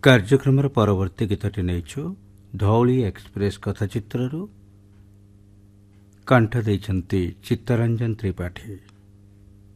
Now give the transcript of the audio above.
କାର୍ଯ୍ୟକ୍ରମର ପରବର୍ତ୍ତୀ ଗୀତଟି ନେଇଛୁ ଧଉଳି ଏକ୍ସପ୍ରେସ୍ କଥାଚିତ୍ରରୁ। କଣ୍ଠ ଦେଇଛନ୍ତି ଚିତ୍ତରଞ୍ଜନ ତ୍ରିପାଠୀ।